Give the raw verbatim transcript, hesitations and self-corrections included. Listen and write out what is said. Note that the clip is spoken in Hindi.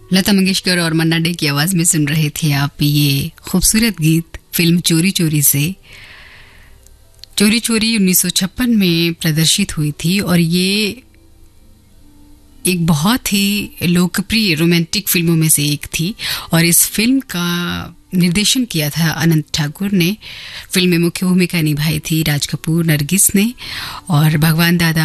लता मंगेशकर और मन्ना डे की आवाज में सुन रहे थे आप ये खूबसूरत गीत फिल्म चोरी चोरी से। चोरी चोरी उन्नीस सौ छप्पन में प्रदर्शित हुई थी और ये एक बहुत ही लोकप्रिय रोमांटिक फिल्मों में से एक थी और इस फिल्म का निर्देशन किया था अनंत ठाकुर ने। फिल्म में मुख्य भूमिका निभाई थी राज कपूर, नरगिस ने और भगवान दादा